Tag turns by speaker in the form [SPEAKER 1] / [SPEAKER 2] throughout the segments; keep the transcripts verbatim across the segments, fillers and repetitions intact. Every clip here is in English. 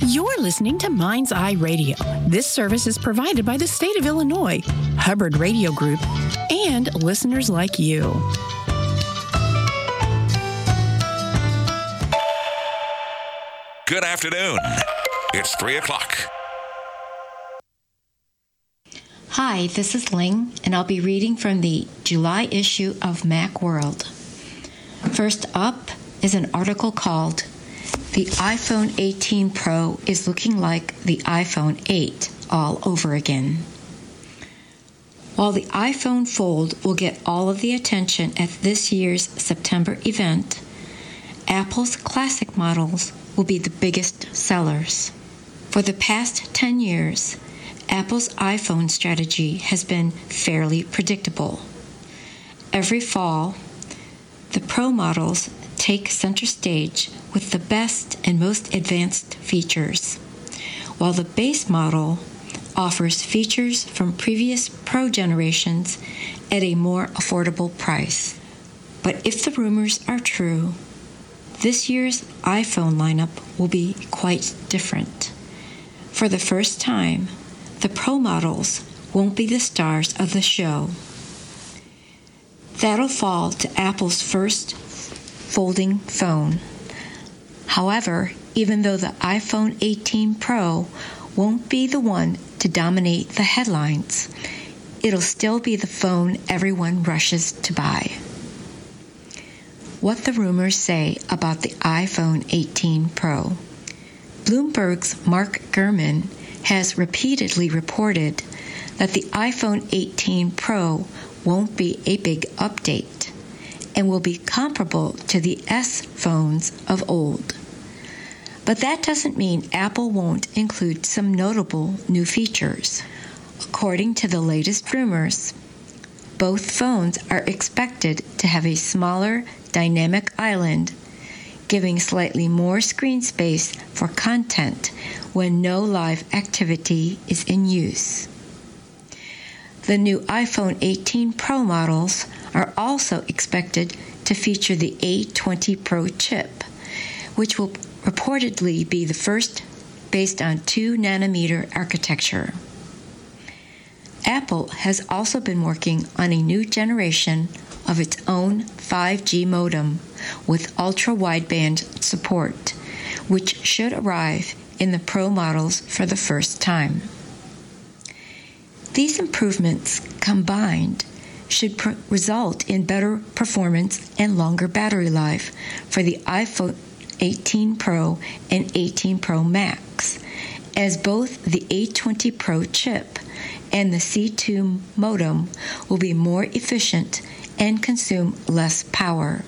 [SPEAKER 1] You're listening to Mind's Eye Radio. This service is provided by the state of Illinois, Hubbard Radio Group, and listeners like you.
[SPEAKER 2] Good afternoon. It's three o'clock.
[SPEAKER 3] Hi, this is Ling, and I'll be reading from the July issue of Macworld. First up is an article called "The iPhone eighteen Pro is looking like the iPhone eight all over again." While the iPhone Fold will get all of the attention at this year's September event, Apple's classic models will be the biggest sellers. For the past ten years, Apple's iPhone strategy has been fairly predictable. Every fall, the Pro models take center stage with the best and most advanced features, while the base model offers features from previous Pro generations at a more affordable price. But if the rumors are true, this year's iPhone lineup will be quite different. For the first time, the Pro models won't be the stars of the show. That'll fall to Apple's first folding phone. However, even though the iPhone eighteen Pro won't be the one to dominate the headlines, it'll still be the phone everyone rushes to buy. What the rumors say about the iPhone eighteen Pro. Bloomberg's Mark Gurman has repeatedly reported that the iPhone eighteen Pro won't be a big update and will be comparable to the S phones of old. But that doesn't mean Apple won't include some notable new features. According to the latest rumors, both phones are expected to have a smaller dynamic island, giving slightly more screen space for content when no live activity is in use. The new iPhone eighteen Pro models are also expected to feature the A twenty Pro chip, which will reportedly be the first based on two nanometer architecture. Apple has also been working on a new generation of its own five G modem with ultra-wideband support, which should arrive in the Pro models for the first time. These improvements combined should pr- result in better performance and longer battery life for the iPhone eighteen Pro and eighteen Pro Max, as both the A twenty Pro chip and the C two modem will be more efficient and consume less power.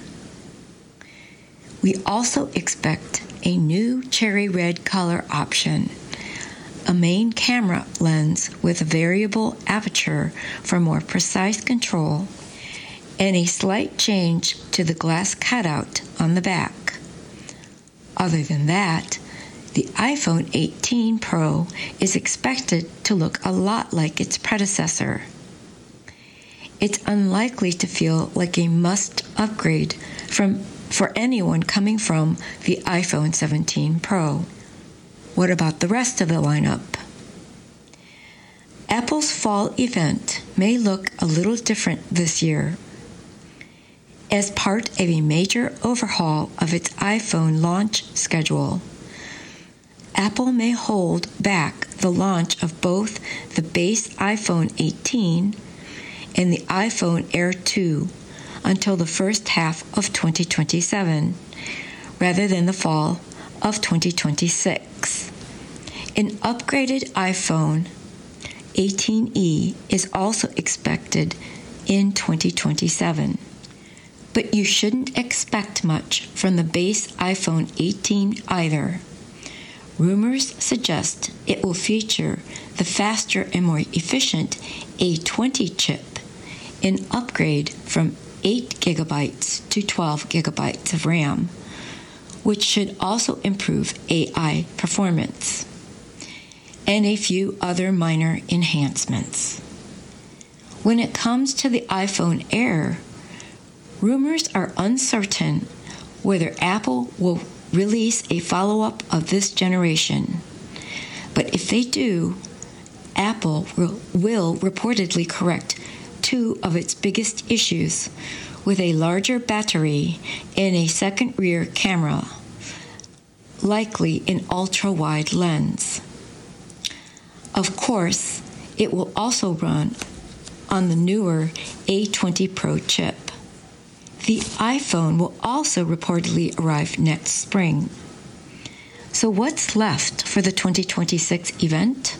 [SPEAKER 3] We also expect a new cherry red color option, a main camera lens with a variable aperture for more precise control, and a slight change to the glass cutout on the back. Other than that, the iPhone eighteen Pro is expected to look a lot like its predecessor. It's unlikely to feel like a must upgrade from for anyone coming from the iPhone seventeen Pro. What about the rest of the lineup? Apple's fall event may look a little different this year. As part of a major overhaul of its iPhone launch schedule, Apple may hold back the launch of both the base iPhone eighteen and the iPhone Air two until the first half of twenty twenty-seven, rather than the fall of twenty twenty-six. An upgraded iPhone eighteen E is also expected in twenty twenty-seven. But you shouldn't expect much from the base iPhone eighteen either. Rumors suggest it will feature the faster and more efficient A twenty chip, an upgrade from eight gigabytes to twelve gigabytes of RAM, which should also improve A I performance, and a few other minor enhancements. When it comes to the iPhone Air, rumors are uncertain whether Apple will release a follow-up of this generation. But if they do, Apple will reportedly correct two of its biggest issues with a larger battery and a second rear camera, likely an ultra-wide lens. Of course, it will also run on the newer A twenty Pro chip. The iPhone will also reportedly arrive next spring. So what's left for the twenty twenty-six event?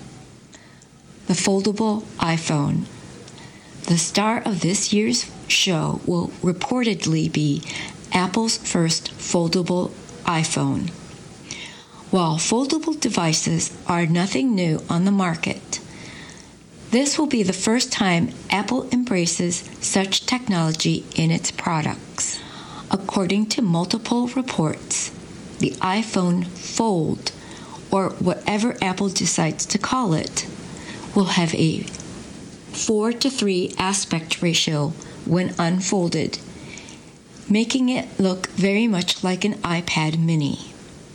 [SPEAKER 3] The foldable iPhone. The star of this year's show will reportedly be Apple's first foldable iPhone. While foldable devices are nothing new on the market, this will be the first time Apple embraces such technology in its products. According to multiple reports, the iPhone Fold, or whatever Apple decides to call it, will have a four to three aspect ratio when unfolded, making it look very much like an iPad mini.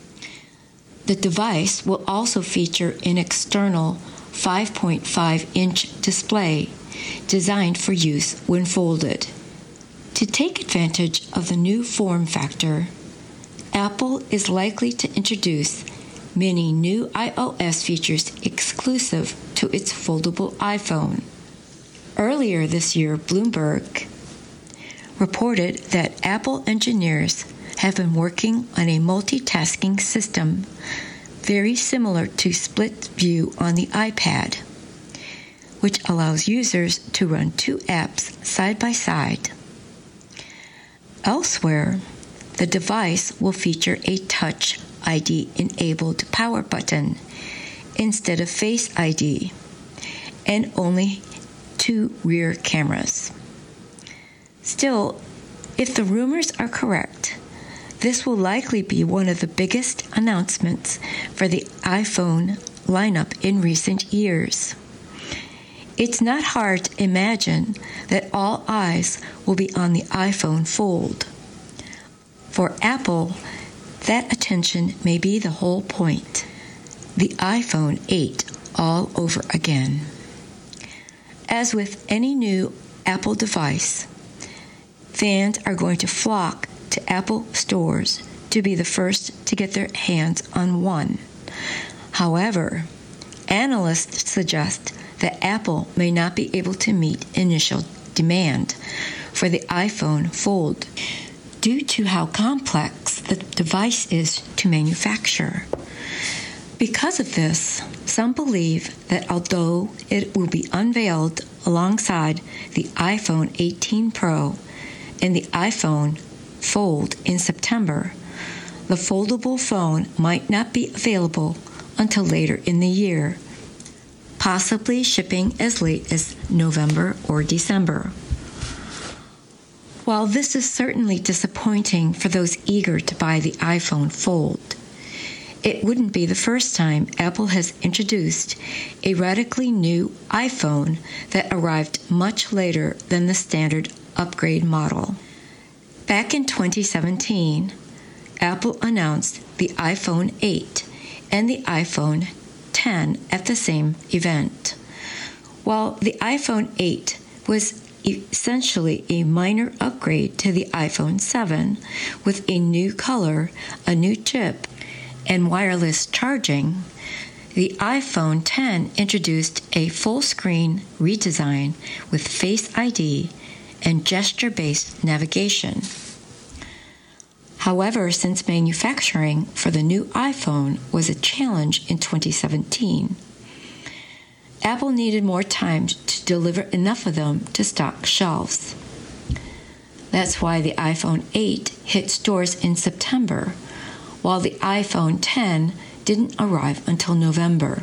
[SPEAKER 3] The device will also feature an external five point five inch display designed for use when folded. To take advantage of the new form factor, Apple is likely to introduce many new iOS features exclusive to its foldable iPhone. Earlier this year, Bloomberg reported that Apple engineers have been working on a multitasking system very similar to Split View on the iPad, which allows users to run two apps side by side. Elsewhere, the device will feature a Touch I D-enabled power button instead of Face I D, and only two rear cameras. Still, if the rumors are correct, this will likely be one of the biggest announcements for the iPhone lineup in recent years. It's not hard to imagine that all eyes will be on the iPhone Fold. For Apple, that attention may be the whole point. The iPhone eight all over again. As with any new Apple device, fans are going to flock to Apple stores to be the first to get their hands on one. However, analysts suggest that Apple may not be able to meet initial demand for the iPhone Fold due to how complex the device is to manufacture. Because of this, some believe that although it will be unveiled alongside the iPhone eighteen Pro and the iPhone Fold in September, the foldable phone might not be available until later in the year, possibly shipping as late as November or December. While this is certainly disappointing for those eager to buy the iPhone Fold, it wouldn't be the first time Apple has introduced a radically new iPhone that arrived much later than the standard upgrade model. Back in twenty seventeen, Apple announced the iPhone eight and the iPhone ten at the same event. While the iPhone eight was essentially a minor upgrade to the iPhone seven with a new color, a new chip, and wireless charging, the iPhone ten introduced a full-screen redesign with Face I D and gesture-based navigation. However, since manufacturing for the new iPhone was a challenge in twenty seventeen, Apple needed more time to deliver enough of them to stock shelves. That's why the iPhone eight hit stores in September, while the iPhone ten didn't arrive until November.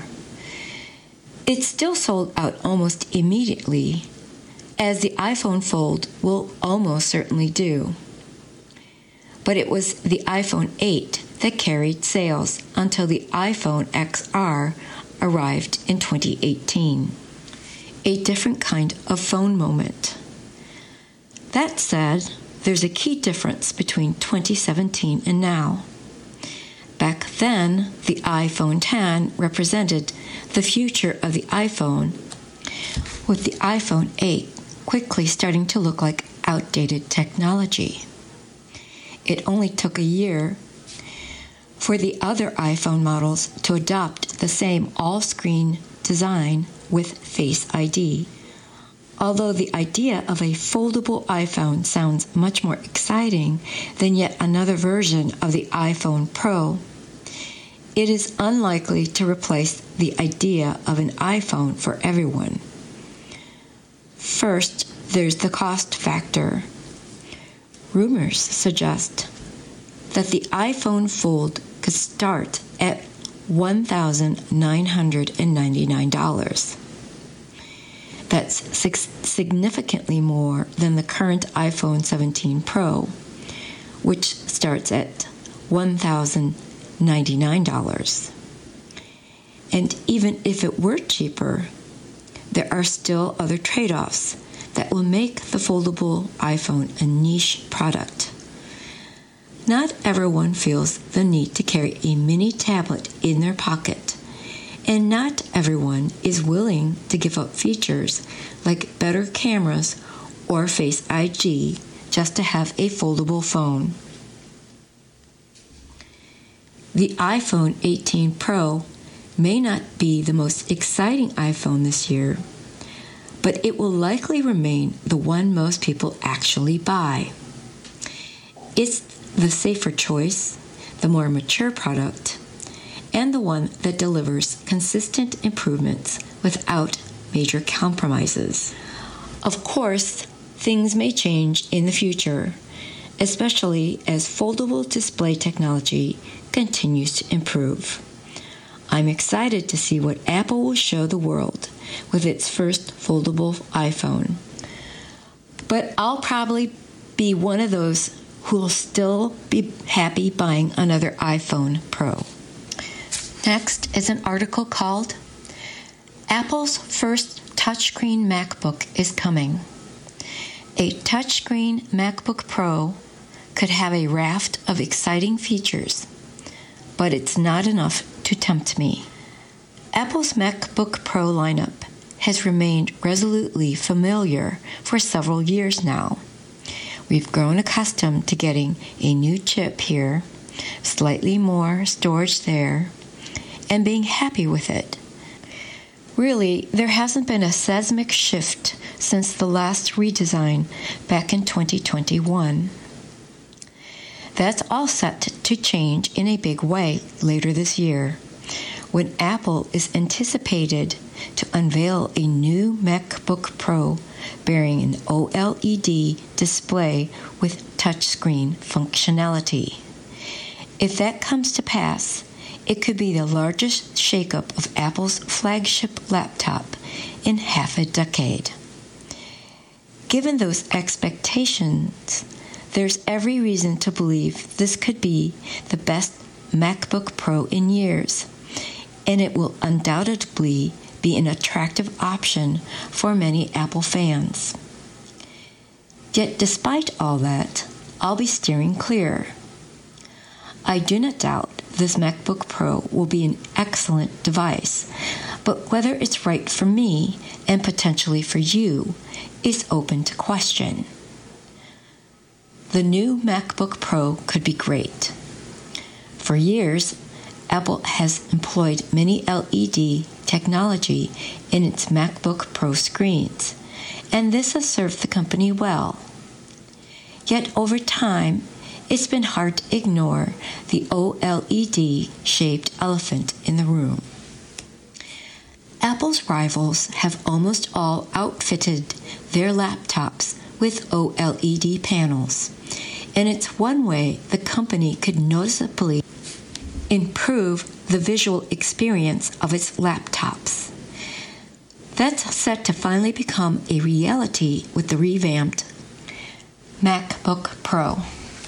[SPEAKER 3] It still sold out almost immediately, as the iPhone Fold will almost certainly do. But it was the iPhone eight that carried sales until the iPhone X R arrived in twenty eighteen. A different kind of phone moment. That said, there's a key difference between twenty seventeen and now. Back then, the iPhone ten represented the future of the iPhone, with the iPhone eight quickly starting to look like outdated technology. It only took a year for the other iPhone models to adopt the same all-screen design with Face I D. Although the idea of a foldable iPhone sounds much more exciting than yet another version of the iPhone Pro, it is unlikely to replace the idea of an iPhone for everyone. First, there's the cost factor. Rumors suggest that the iPhone Fold could start at one thousand nine hundred ninety-nine dollars. That's significantly more than the current iPhone seventeen Pro, which starts at one thousand ninety-nine dollars. And even if it were cheaper, there are still other trade-offs that will make the foldable iPhone a niche product. Not everyone feels the need to carry a mini tablet in their pocket, and not everyone is willing to give up features like better cameras or Face I D just to have a foldable phone. The iPhone eighteen Pro may not be the most exciting iPhone this year, but it will likely remain the one most people actually buy. It's the safer choice, the more mature product, and the one that delivers consistent improvements without major compromises. Of course, things may change in the future, especially as foldable display technology continues to improve. I'm excited to see what Apple will show the world with its first foldable iPhone. But I'll probably be one of those who will still be happy buying another iPhone Pro. Next is an article called Apple's First Touchscreen MacBook is Coming. A touchscreen MacBook Pro could have a raft of exciting features, but it's not enough to tempt me. Apple's MacBook Pro lineup has remained resolutely familiar for several years now. We've grown accustomed to getting a new chip here, slightly more storage there, and being happy with it. Really, there hasn't been a seismic shift since the last redesign back in twenty twenty-one. That's all set to change in a big way later this year, when Apple is anticipated to unveil a new MacBook Pro bearing an OLED display with touchscreen functionality. If that comes to pass, it could be the largest shakeup of Apple's flagship laptop in half a decade. Given those expectations, there's every reason to believe this could be the best MacBook Pro in years, and it will undoubtedly be an attractive option for many Apple fans. Yet despite all that, I'll be steering clear. I do not doubt this MacBook Pro will be an excellent device, but whether it's right for me and potentially for you is open to question. The new MacBook Pro could be great. For years, Apple has employed mini L E D technology in its MacBook Pro screens, and this has served the company well. Yet over time, it's been hard to ignore the OLED-shaped elephant in the room. Apple's rivals have almost all outfitted their laptops with OLED panels, and it's one way the company could noticeably improve the visual experience of its laptops. That's set to finally become a reality with the revamped MacBook Pro.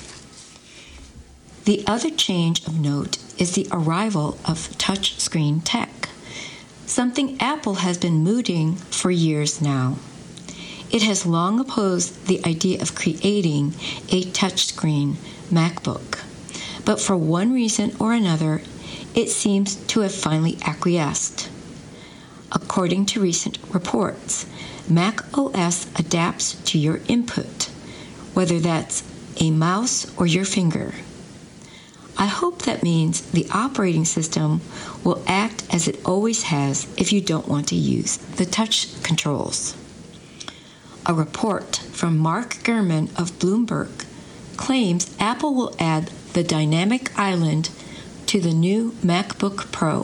[SPEAKER 3] The other change of note is the arrival of touchscreen tech, something Apple has been mooting for years now. It has long opposed the idea of creating a touchscreen MacBook, but for one reason or another, it seems to have finally acquiesced. According to recent reports, Mac O S adapts to your input, whether that's a mouse or your finger. I hope that means the operating system will act as it always has if you don't want to use the touch controls. A report from Mark Gurman of Bloomberg claims Apple will add the dynamic island to the new MacBook Pro.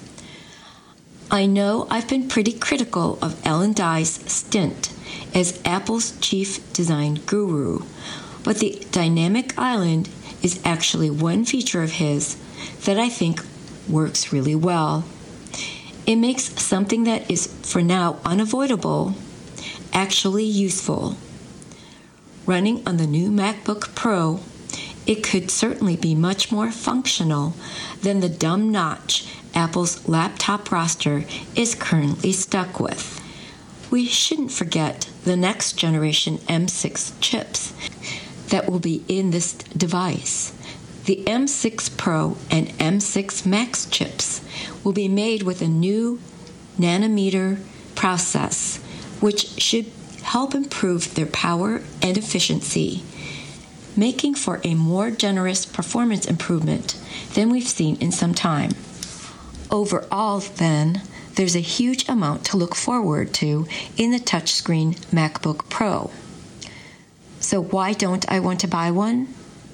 [SPEAKER 3] I know I've been pretty critical of Alan Dye's stint as Apple's chief design guru, but the dynamic island is actually one feature of his that I think works really well. It makes something that is for now unavoidable actually useful. Running on the new MacBook Pro, it could certainly be much more functional than the dumb notch Apple's laptop roster is currently stuck with. We shouldn't forget the next generation M six chips that will be in this device. The M six Pro and M six Max chips will be made with a new nanometer process, which should help improve their power and efficiency, making for a more generous performance improvement than we've seen in some time. Overall, then, there's a huge amount to look forward to in the touchscreen MacBook Pro. So why don't I want to buy one?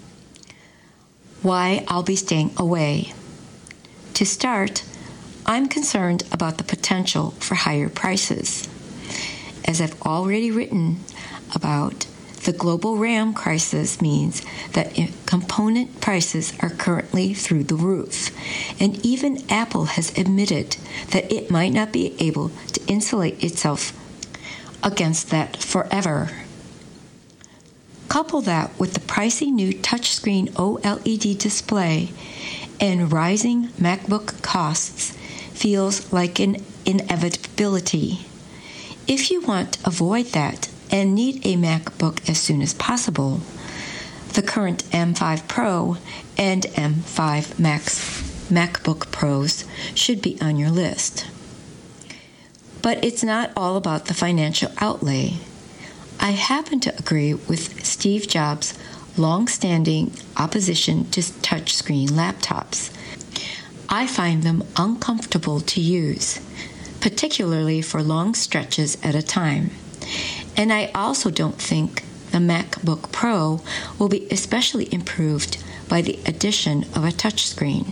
[SPEAKER 3] Why I'll be staying away. To start, I'm concerned about the potential for higher prices. As I've already written about, the global RAM crisis means that component prices are currently through the roof, and even Apple has admitted that it might not be able to insulate itself against that forever. Couple that with the pricey new touchscreen OLED display, and rising MacBook costs feels like an inevitability. If you want to avoid that and need a MacBook as soon as possible, the current M five Pro and M five Max MacBook Pros should be on your list. But it's not all about the financial outlay. I happen to agree with Steve Jobs' long-standing opposition to touchscreen laptops. I find them uncomfortable to use, particularly for long stretches at a time. And I also don't think the MacBook Pro will be especially improved by the addition of a touchscreen.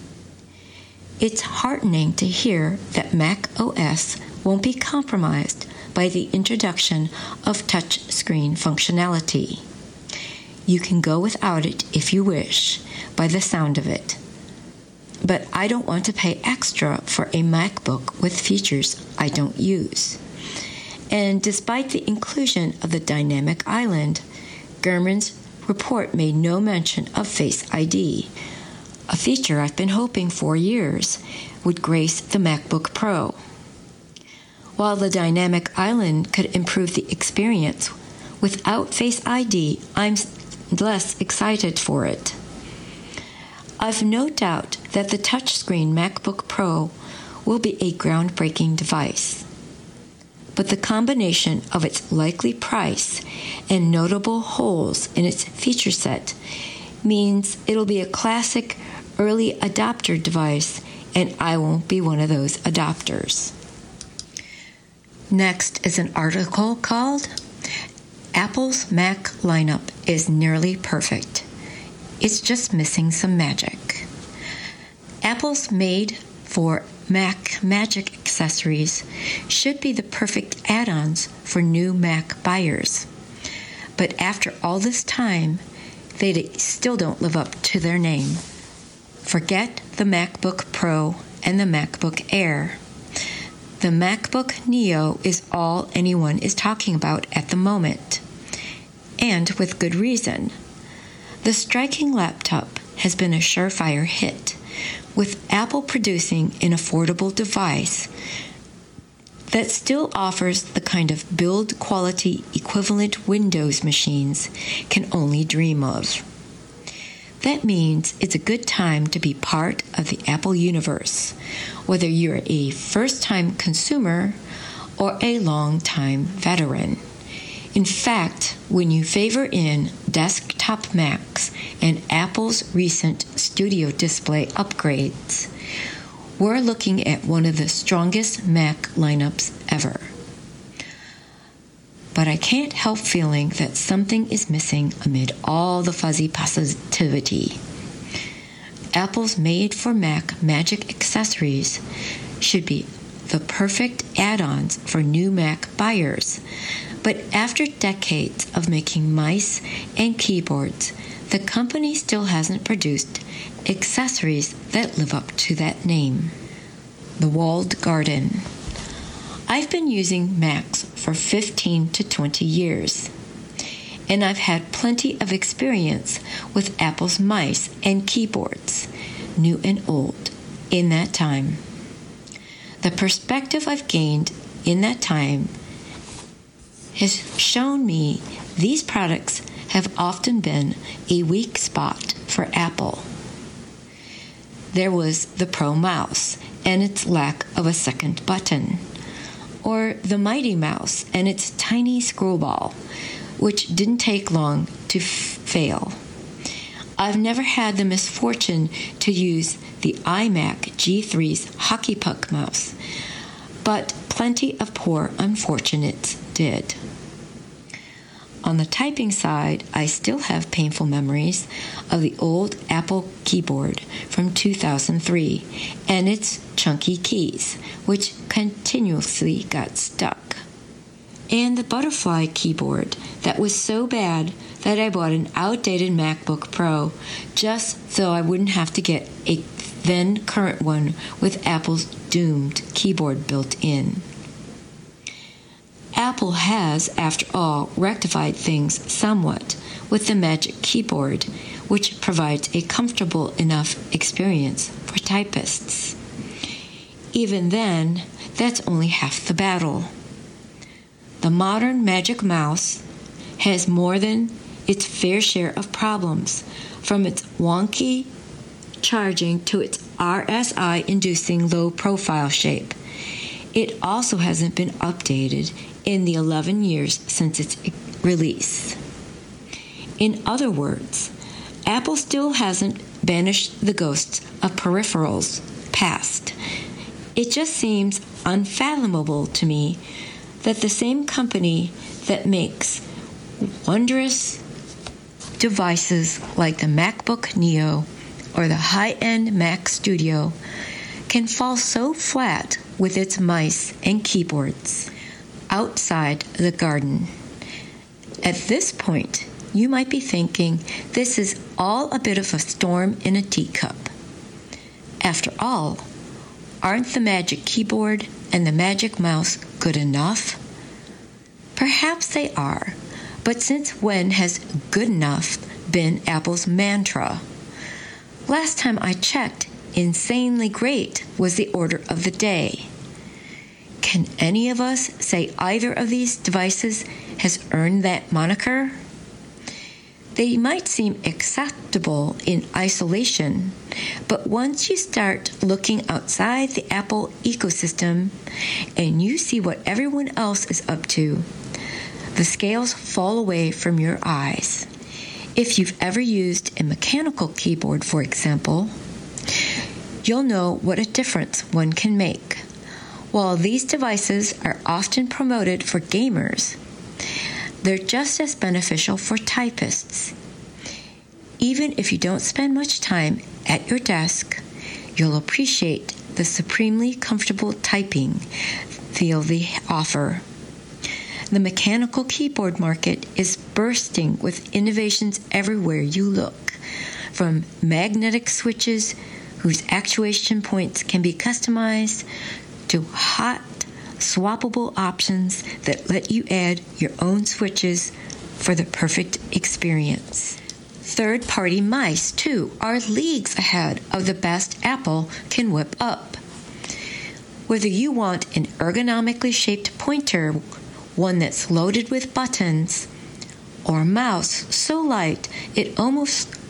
[SPEAKER 3] It's heartening to hear that Mac O S won't be compromised by the introduction of touchscreen functionality. You can go without it if you wish, by the sound of it. But I don't want to pay extra for a MacBook with features I don't use. And despite the inclusion of the dynamic island, Gurman's report made no mention of Face I D, a feature I've been hoping for years would grace the MacBook Pro. While the dynamic island could improve the experience, without Face I D, I'm less excited for it. I've no doubt that the touchscreen MacBook Pro will be a groundbreaking device. But the combination of its likely price and notable holes in its feature set means it'll be a classic early adopter device, and I won't be one of those adopters. Next is an article called Apple's Mac lineup is nearly perfect. It's just missing some magic. Apple's made for Mac Magic accessories should be the perfect add-ons for new Mac buyers. But after all this time, they still don't live up to their name. Forget the MacBook Pro and the MacBook Air. The MacBook Neo is all anyone is talking about at the moment, and with good reason. The striking laptop has been a surefire hit, with Apple producing an affordable device that still offers the kind of build quality equivalent Windows machines can only dream of. That means it's a good time to be part of the Apple universe, whether you're a first-time consumer or a long-time veteran. In fact, when you favor in desktop Macs and Apple's recent Studio Display upgrades, we're looking at one of the strongest Mac lineups ever. But I can't help feeling that something is missing amid all the fuzzy positivity. Apple's made-for-Mac Magic accessories should be the perfect add-ons for new Mac buyers. But after decades of making mice and keyboards, the company still hasn't produced accessories that live up to that name. The walled garden. I've been using Macs for fifteen to twenty years, and I've had plenty of experience with Apple's mice and keyboards, new and old, in that time. The perspective I've gained in that time has shown me these products have often been a weak spot for Apple. There was the Pro Mouse and its lack of a second button, or the Mighty Mouse and its tiny scrollball, which didn't take long to f- fail. I've never had the misfortune to use the iMac G three's hockey puck mouse, but plenty of poor unfortunates did. On the typing side, I still have painful memories of the old Apple keyboard from two thousand three and its chunky keys, which continuously got stuck. And the butterfly keyboard that was so bad that I bought an outdated MacBook Pro just so I wouldn't have to get a then current one with Apple's doomed keyboard built in. Apple has, after all, rectified things somewhat with the Magic Keyboard, which provides a comfortable enough experience for typists. Even then, that's only half the battle. The modern Magic Mouse has more than its fair share of problems, from its wonky charging to its R S I-inducing low-profile shape. It also hasn't been updated in the eleven years since its release. In other words, Apple still hasn't banished the ghosts of peripherals past. It just seems unfathomable to me that the same company that makes wondrous devices like the MacBook Neo or the high-end Mac Studio can fall so flat with its mice and keyboards outside the garden. At this point, you might be thinking this is all a bit of a storm in a teacup. After all, aren't the Magic Keyboard and the Magic Mouse good enough? Perhaps they are, but since when has good enough been Apple's mantra? Last time I checked, insanely great was the order of the day. Can any of us say either of these devices has earned that moniker? They might seem acceptable in isolation, but once you start looking outside the Apple ecosystem and you see what everyone else is up to, the scales fall away from your eyes. If you've ever used a mechanical keyboard, for example, you'll know what a difference one can make. While these devices are often promoted for gamers, they're just as beneficial for typists. Even if you don't spend much time at your desk, you'll appreciate the supremely comfortable typing feel they offer. The mechanical keyboard market is bursting with innovations everywhere you look, from magnetic switches whose actuation points can be customized to hot, swappable options that let you add your own switches for the perfect experience. Third-party mice, too, are leagues ahead of the best Apple can whip up. Whether you want an ergonomically shaped pointer, one that's loaded with buttons, or a mouse so light it almost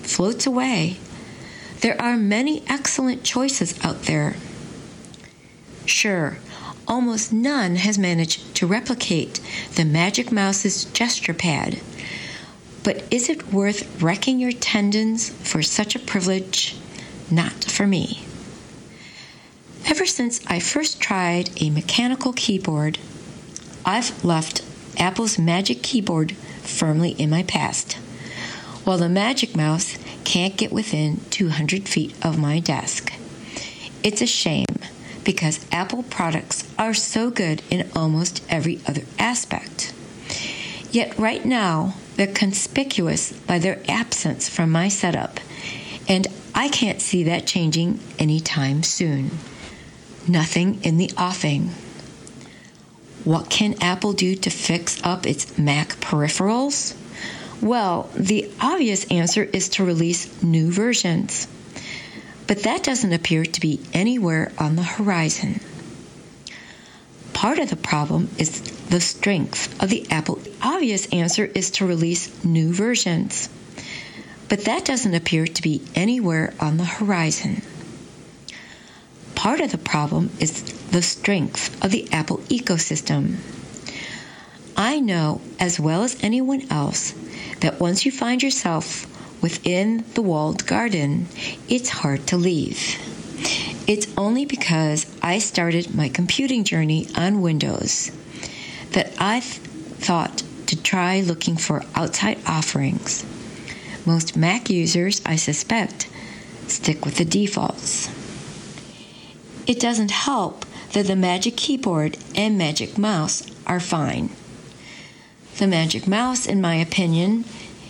[SPEAKER 3] floats away. There are many excellent choices out there. Sure, almost none has managed to replicate the Magic Mouse's gesture pad. But is it worth wrecking your tendons for such a privilege? Not for me. Ever since I first tried a mechanical keyboard, I've left Apple's Magic Keyboard firmly in my past, while the Magic Mouse can't get within two hundred feet of my desk. It's a shame, because Apple products are so good in almost every other aspect. Yet right now, they're conspicuous by their absence from my setup, and I can't see that changing anytime soon. Nothing in the offing. What can Apple do to fix up its Mac peripherals? Well, the obvious answer is to release new versions. But that doesn't appear to be anywhere on the horizon. Part of the problem is the strength of the Apple. The obvious answer is to release new versions. But that doesn't appear to be anywhere on the horizon. Part of the problem is the strength of the Apple ecosystem. I know as well as anyone else that once you find yourself within the walled garden, it's hard to leave. It's only because I started my computing journey on Windows that I th- thought to try looking for outside offerings. Most Mac users, I suspect, stick with the defaults. It doesn't help that the Magic Keyboard and Magic Mouse are fine. The Magic Mouse, in my opinion,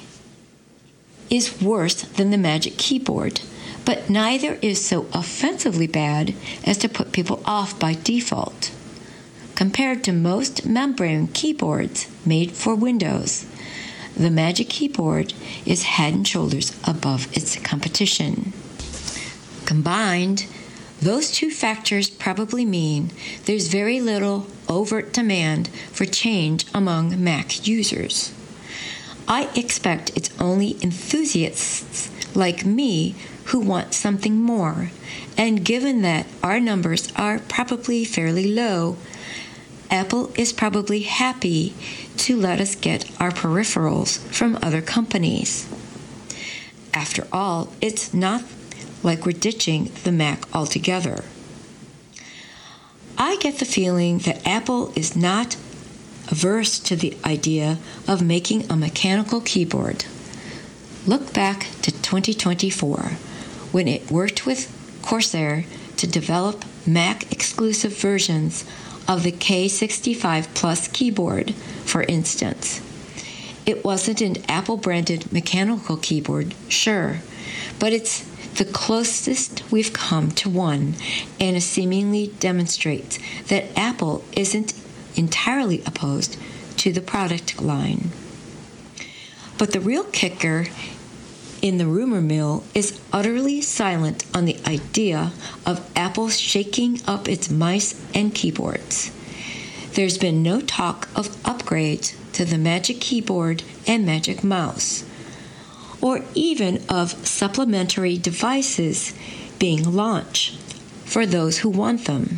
[SPEAKER 3] is worse than the Magic Keyboard, but neither is so offensively bad as to put people off by default. Compared to most membrane keyboards made for Windows, the Magic Keyboard is head and shoulders above its competition. Combined, those two factors probably mean there's very little overt demand for change among Mac users. I expect it's only enthusiasts like me who want something more, and given that our numbers are probably fairly low, Apple is probably happy to let us get our peripherals from other companies. After all, it's not like we're ditching the Mac altogether. I get the feeling that Apple is not averse to the idea of making a mechanical keyboard. Look back to twenty twenty-four, when it worked with Corsair to develop Mac-exclusive versions of the K sixty-five Plus keyboard, for instance. It wasn't an Apple-branded mechanical keyboard, sure, but it's the closest we've come to one, and it seemingly demonstrates that Apple isn't entirely opposed to the product line. But the real kicker in the rumor mill is utterly silent on the idea of Apple shaking up its mice and keyboards. There's been no talk of upgrades to the Magic Keyboard and Magic Mouse, or even of supplementary devices being launched for those who want them.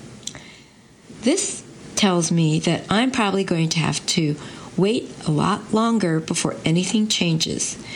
[SPEAKER 3] This tells me that I'm probably going to have to wait a lot longer before anything changes,